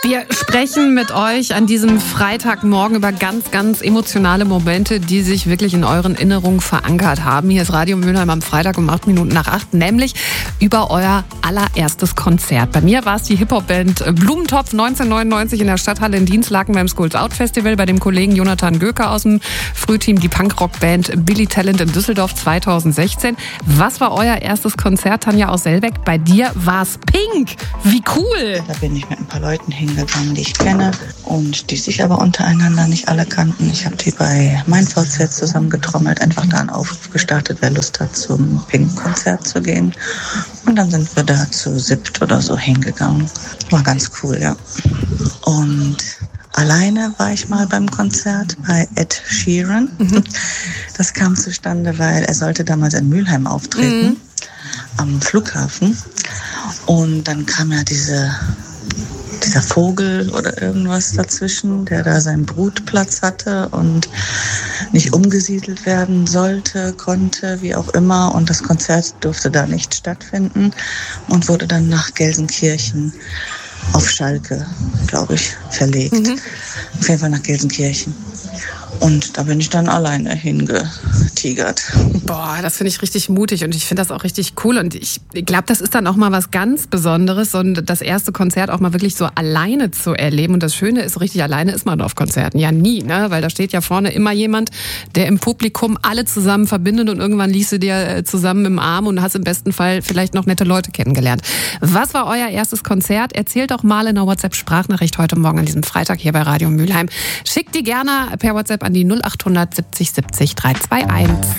Wir sprechen mit euch an diesem Freitagmorgen über ganz, ganz emotionale Momente, die sich wirklich in euren Erinnerungen verankert haben. Hier ist Radio Mülheim am Freitag um 8:08, nämlich über euer allererstes Konzert. Bei mir war es die Hip-Hop-Band Blumentopf 1999 in der Stadthalle in Dienstlaken beim Schools Out Festival, bei dem Kollegen Jonathan Göker aus dem Frühteam, die Punkrock-Band Billy Talent in Düsseldorf 2016. Was war euer erstes Konzert, Tanja aus Selbeck? Bei dir war es Pink. Wie cool! Da bin ich mit ein paar Leuten hingegangen, die ich kenne und die sich aber untereinander nicht alle kannten. Ich habe die bei Mein VZ zusammengetrommelt, einfach da einen Aufruf gestartet, wer Lust hat, zum Pink-Konzert zu gehen. Und dann sind wir da zu 7 oder so hingegangen. War ganz cool, ja. Und alleine war ich mal beim Konzert bei Ed Sheeran. Das kam zustande, weil er sollte damals in Mülheim auftreten, am Flughafen. Und dann kam ja dieser Vogel oder irgendwas dazwischen, der da seinen Brutplatz hatte und nicht umgesiedelt werden sollte, konnte, wie auch immer. Und das Konzert durfte da nicht stattfinden und wurde dann nach Gelsenkirchen auf Schalke, glaube ich, verlegt. Auf jeden Fall nach Gelsenkirchen. Und da bin ich dann alleine hingetigert. Boah, das finde ich richtig mutig und ich finde das auch richtig cool. Und ich glaube, das ist dann auch mal was ganz Besonderes, und das erste Konzert auch mal wirklich so alleine zu erleben. Und das Schöne ist, so richtig alleine ist man auf Konzerten ja nie, ne? Weil da steht ja vorne immer jemand, der im Publikum alle zusammen verbindet, und irgendwann liegst du dir zusammen im Arm und hast im besten Fall vielleicht noch nette Leute kennengelernt. Was war euer erstes Konzert? Erzählt doch mal in einer WhatsApp-Sprachnachricht heute Morgen an diesem Freitag hier bei Radio Mülheim. Schickt die gerne per WhatsApp an die 0800 70 70 321.